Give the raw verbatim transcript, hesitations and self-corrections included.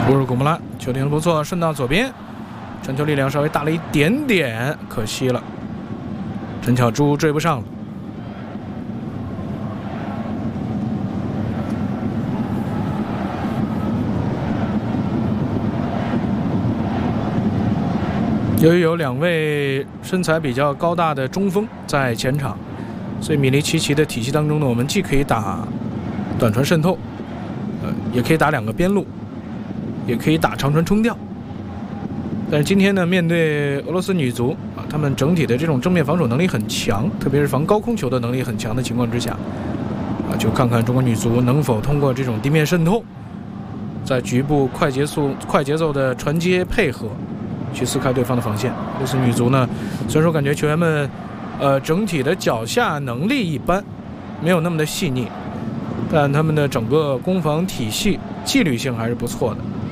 乌尔古木拉球停得不错，顺到左边，传球力量稍微大了一点点，可惜了。陈巧珠追不上了。由于有两位身材比较高大的中锋在前场，所以米利奇奇的体系当中呢，我们既可以打短传渗透，呃，也可以打两个边路，也可以打长传冲吊。但是今天呢，面对俄罗斯女足啊，他们整体的这种正面防守能力很强，特别是防高空球的能力很强的情况之下，啊，就看看中国女足能否通过这种地面渗透，在局部快节速、快节奏的传接配合，去撕开对方的防线。俄罗斯女足呢，虽然说感觉球员们，呃，整体的脚下能力一般，没有那么的细腻，但他们的整个攻防体系纪律性还是不错的。